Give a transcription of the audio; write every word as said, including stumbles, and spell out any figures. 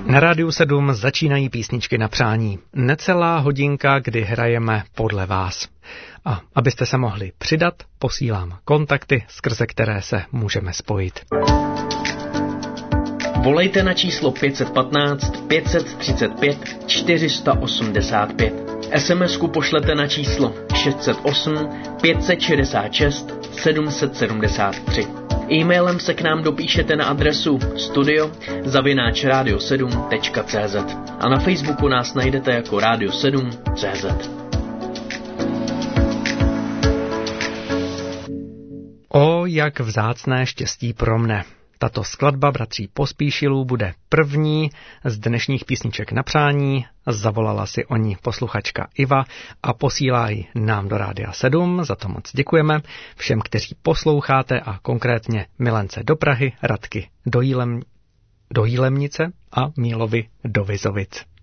Na Rádiu sedm začínají písničky na přání. Necelá hodinka, kdy hrajeme podle vás. A abyste se mohli přidat, posílám kontakty, skrze které se můžeme spojit. Volejte na číslo pět jedna pět, pět tři pět, čtyři osm pět. es em esku pošlete na číslo šest set osm, pět set šedesát šest, sedm set sedmdesát tři. E-mailem se k nám dopíšete na adresu studio zavináč radio sedm tečka cé zet a na Facebooku nás najdete jako Radio sedm tečka cé zet. O, jak vzácné štěstí pro mne. Tato skladba bratří Pospíšilů bude první z dnešních písniček na přání. Zavolala si o ní posluchačka Iva a posílá ji nám do Rádia sedm. Za to moc děkujeme všem, kteří posloucháte a konkrétně Milence do Prahy, Radky do, Jílem, do Jílemnice a Mílovi do Vizovic.